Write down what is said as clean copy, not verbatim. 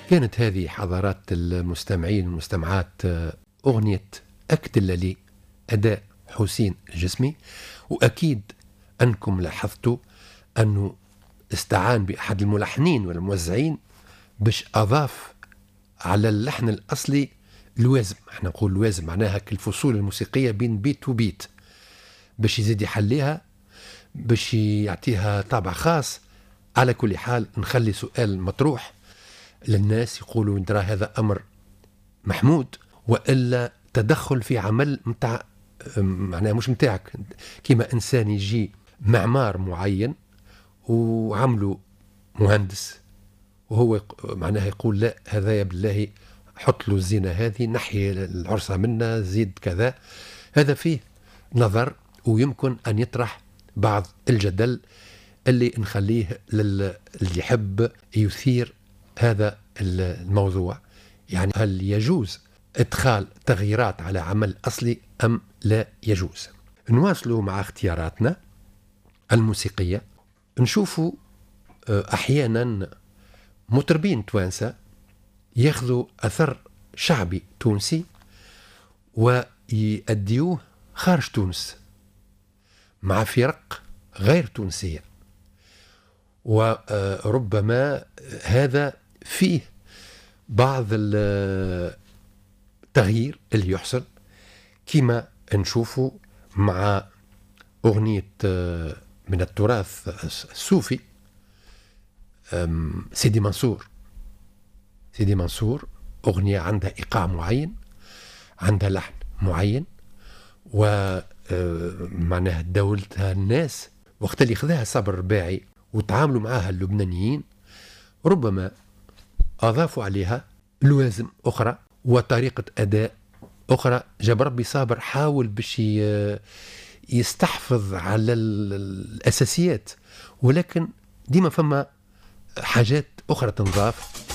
كانت هذه حضرات المستمعين والمستمعات أغنية أكتل لي أداء حسين الجسمي. وأكيد أنكم لاحظتوا أنه استعان بأحد الملحنين والموزعين باش أضاف على اللحن الأصلي الوازم. احنا نقول الوازم معناها الفصول الموسيقية بين بيت وبيت باش يزيد يحليها باش يعطيها طابع خاص. على كل حال نخلي سؤال مطروح للناس يقولوا ترى هذا أمر محمود وإلا تدخل في عمل متاع معناها مش متاعك، كما إنسان يجي معمار معين وعملوا مهندس وهو معناها يقول لا هذا بالله حط له الزينة هذه نحي العرصة منا زيد كذا. هذا فيه نظر ويمكن أن يطرح بعض الجدل اللي نخليه للي يحب يثير هذا الموضوع. يعني هل يجوز إدخال تغييرات على عمل أصلي أم لا يجوز؟ نواصلوا مع اختياراتنا الموسيقية. نشوفوا أحيانا مطربين توانسة ياخذوا أثر شعبي تونسي ويأديوه خارج تونس مع فرق غير تونسية، وربما هذا فيه بعض التغيير اللي يحصل كما نشوفوا مع أغنية من التراث الصوفي سيدي منصور. أغنية عندها إيقاع معين، عندها لحن معين، ومعناها دولتها الناس وقت اللي خذاها صبر رباعي وتعاملوا معها اللبنانيين ربما أضافوا عليها لوازم أخرى وطريقة أداء أخرى. جاب ربي صابر حاول باش يستحفظ على الأساسيات، ولكن ديما فما حاجات أخرى تنضاف